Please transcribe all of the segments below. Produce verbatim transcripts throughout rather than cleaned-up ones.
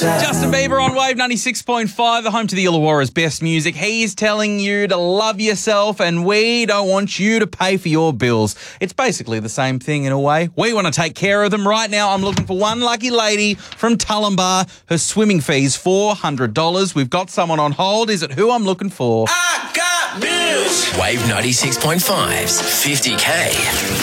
Justin Bieber on Wave ninety-six point five, the home to the Illawarra's best music. He's telling you to love yourself and we don't want you to pay for your bills. It's basically the same thing in a way. We want to take care of them. Right now, I'm looking for one lucky lady from Tullumbar. Her swimming fee's four hundred dollars. We've got someone on hold. Is it who I'm looking for? I got bills. Wave ninety-six point five's fifty K.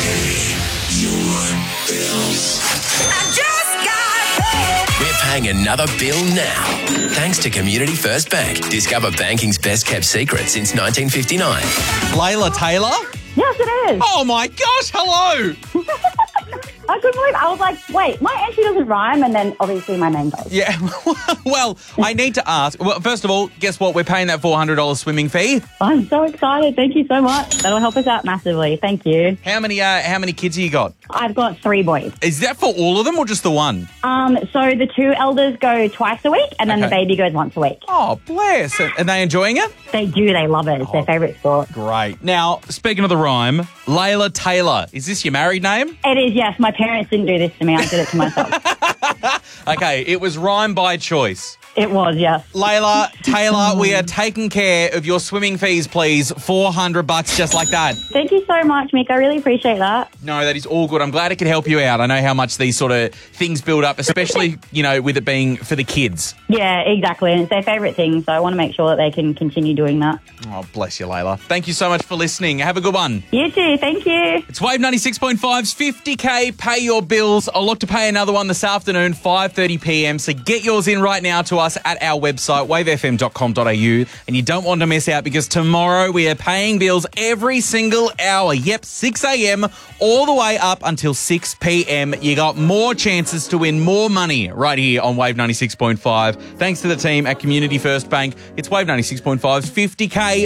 I just got paid. We're paying another bill now. Thanks to Community First Bank. Discover banking's best kept secret since nineteen fifty-nine. Layla Taylor? Yes, it is. Oh my gosh, hello. I couldn't believe it. I was like, wait, my entry doesn't rhyme, and then obviously my name does. Yeah, well, I need to ask. Well, first of all, guess what? We're paying that four hundred dollars swimming fee. I'm so excited. Thank you so much. That'll help us out massively. Thank you. How many uh, how many kids have you got? I've got three boys. Is that for all of them or just the one? Um, so the two elders go twice a week, and then Okay. the baby goes once a week. Oh, bless. Are they enjoying it? They do. They love it. It's their favourite sport. Great. Now, speaking of the rhyme, Layla Taylor. Is this your married name? It is, yes. My parents didn't do this to me. I did it to myself. Okay, it was rhyme by choice. It was, yes. Layla Taylor, we are taking care of your swimming fees, please. four hundred bucks just like that. Thank you so much, Mick. I really appreciate that. No, that is all good. I'm glad it could help you out. I know how much these sort of things build up, especially, you know, with it being for the kids. Yeah, exactly. And it's their favourite thing, so I want to make sure that they can continue doing that. Oh, bless you, Layla. Thank you so much for listening. Have a good one. You too. Thank you. It's Wave ninety-six point five's fifty K. Pay your bills. I'll look to pay another one this afternoon, five thirty p.m. So get yours in right now to us at our website, wave f m dot com dot a u. And you don't want to miss out because tomorrow we are paying bills every single hour. Yep, six a.m. all the way up until six p.m. You got more chances to win more money right here on Wave ninety-six point five. Thanks to the team at Community First Bank. It's Wave ninety-six point five's fifty K.